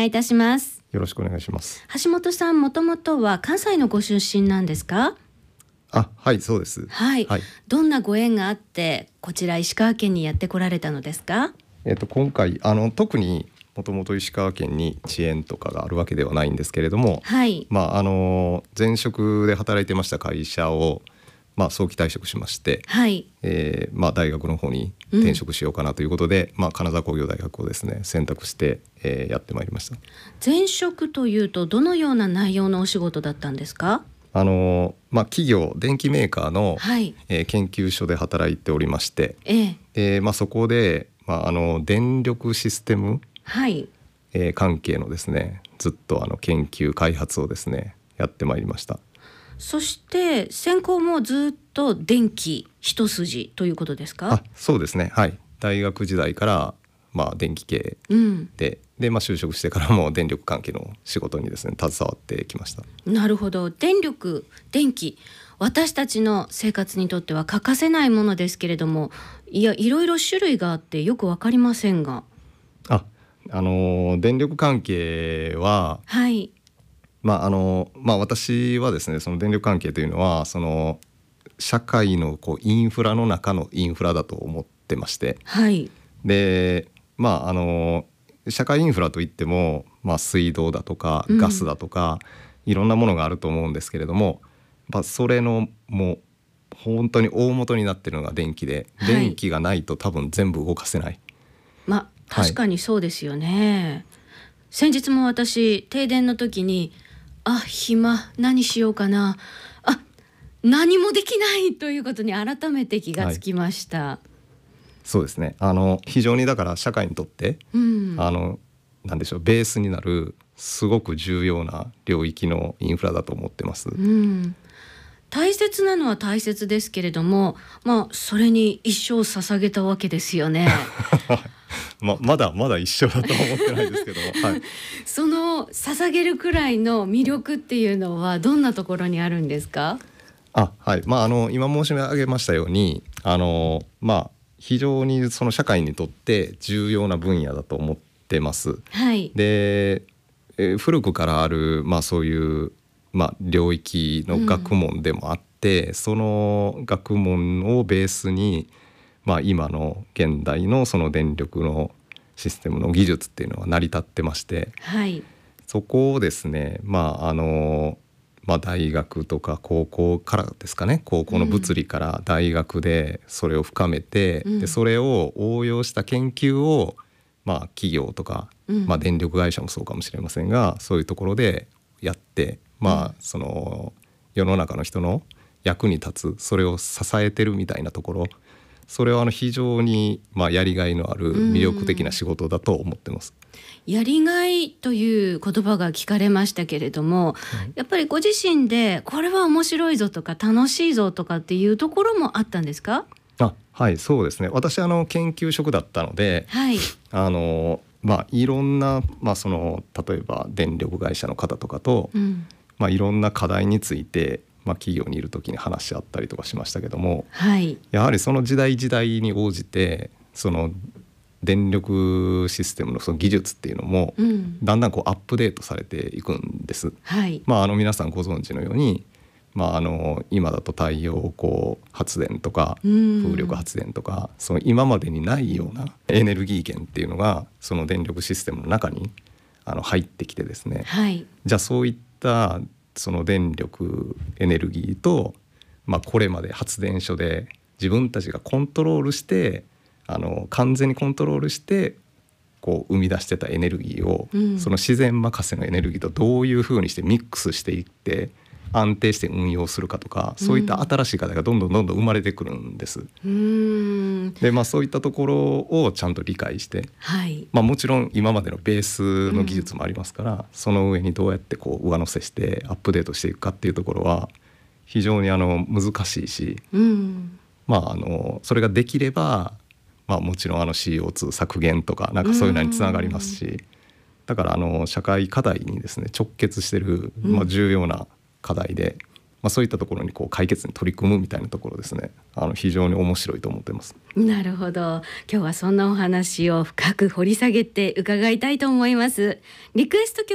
いいたします。 よろしくお願いします。 橋本さん、もともとは関西のご出身なんですか？ はい、そうです。 はい、どんなご縁があってこちら石川県にやってこられたのですか？ 今回特にもともと石川県に遅延とかがあるわけではないんですけれども、前職で働いてました会社を、早期退職しまして、大学の方に転職しようかなということで、金沢工業大学をですね選択して、やってまいりました。 前職というとどのような内容のお仕事だったんですか？ 企業電機メーカーの、研究所で働いておりまして、そこで、電力システム、関係のですねずっと研究開発をですねやってまいりました。 そして専攻もずっと電気一筋ということですか？ そうですね、大学時代から、電気系で、就職してからも電力関係の仕事にですね携わってきました。 なるほど。電力、電気、私たちの生活にとっては欠かせないものですけれども、いろいろ種類があってよく分かりませんが、 電力関係は、私はですねその電力関係というのはその社会のインフラの中のインフラだと思ってまして、で社会インフラといっても、水道だとかガスだとか、いろんなものがあると思うんですけれども、それのもう本当に大元になっているのが電気で、電気がないと多分全部動かせない。 確かにそうですよね。先日も私停電の時に暇、何しようかな、何もできないということに改めて気がつきました。 そうですね、非常にだから社会にとって、なんでしょう、ベースになるすごく重要な領域のインフラだと思ってます。 大切なのは大切ですけれども、それに一生捧げたわけですよね。 まだ一緒だとは思ってないですけどその捧げるくらいの魅力っていうのはどんなところにあるんですか？ 今申し上げましたように非常にその社会にとって重要な分野だと思ってます。で、古くからある、そういう、領域の学問でもあって、その学問をベースに、今の現代のその電力のシステムの技術っていうのは成り立ってまして、そこをですね大学とか高校からですかね、高校の物理から大学でそれを深めて、でそれを応用した研究を、企業とか、電力会社もそうかもしれませんが、そういうところでやって、その世の中の人の役に立つ、それを支えてるみたいなところ、それは非常に、やりがいのある魅力的な仕事だと思ってます。 やりがいという言葉が聞かれましたけれども、やっぱりご自身でこれは面白いぞとか楽しいぞとかっていうところもあったんですか？ そうですね、私研究職だったので、いろんな、その例えば電力会社の方とかと、いろんな課題について、企業にいる時に話し合ったりとかしましたけども、やはりその時代時代に応じてその電力システムのその技術っていうのも、だんだんアップデートされていくんです。皆さんご存知のように、今だと太陽光発電とか風力発電とか、その今までにないようなエネルギー源っていうのがその電力システムの中に入ってきてですね、じゃあそういったその電力エネルギーと、これまで発電所で自分たちがコントロールして完全にコントロールして生み出してたエネルギーを、その自然任せのエネルギーとどういうふうにしてミックスしていって安定して運用するかとか、そういった新しい課題がどんどん生まれてくるんです。で、そういったところをちゃんと理解して、もちろん今までのベースの技術もありますから、その上にどうやって上乗せしてアップデートしていくかっていうところは非常に難しいし、それができれば、もちろんCO2 削減とかそういうのにつながりますし、だから社会課題にですね直結している、重要な課題で、 そういったところに解決に取り組むみたいなところですね、非常に面白いと思っています。 なるほど。今日はそんなお話を深く掘り下げて伺いたいと思います。リクエスト曲